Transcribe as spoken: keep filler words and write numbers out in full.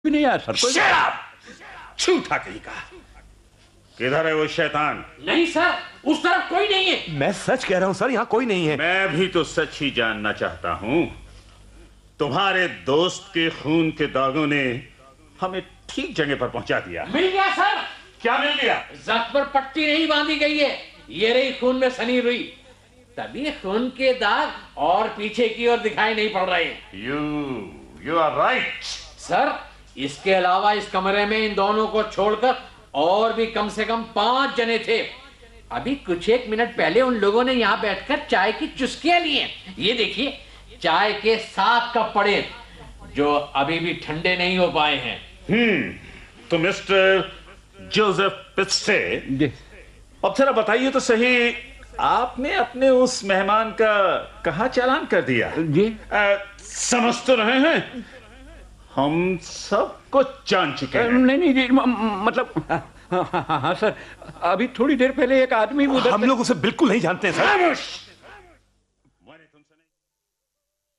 भी नहीं आया सर। Shut up! झूठा कहीं का। किधर है वो शैतान? नहीं सर, उस तरफ कोई नहीं है। मैं सच कह रहा हूं सर, यहाँ कोई नहीं है। मैं भी तो सच ही जानना चाहता हूं। तुम्हारे दोस्त के खून के दागों ने हमें ठीक जगह पर पहुंचा दिया। मिल गया सर। क्या मिल गया? जख्म पर पट्टी नहीं बांधी गई है, ये रही खून में सनी रुई। तभी खून के दाग और पीछे की ओर दिखाई नहीं पड़ रहे। You you are right sir. इसके अलावा इस कमरे में इन दोनों को छोड़कर और भी कम से कम पांच जने थे। अभी कुछ एक मिनट पहले उन लोगों ने यहाँ बैठकर चाय की चुस्कियां ली हैं। ये देखिए, चाय के सात कप पड़े जो अभी भी ठंडे नहीं हो पाए हैं। हम्म तो मिस्टर जोसेफ पिस्टे, अब जरा बताइए तो सही, आपने अपने उस मेहमान का कहाँ चालान कर दिया? जी आ, समझ तो रहे हैं, हम सब कुछ जान चुके हैं। नहीं नहीं जी, म, मतलब हाँ हाँ हाँ सर, अभी थोड़ी देर पहले एक आदमी उधर। हम लोग उसे बिल्कुल नहीं जानते हैं सर।